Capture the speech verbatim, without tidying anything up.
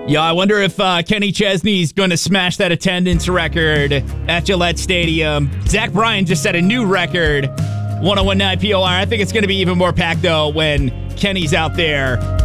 Yeah, I wonder if uh, Kenny Chesney's going to smash that attendance record at Gillette Stadium. Zach Bryan just set a new record, one oh one point nine P O R. I think it's going to be even more packed, though, when Kenny's out there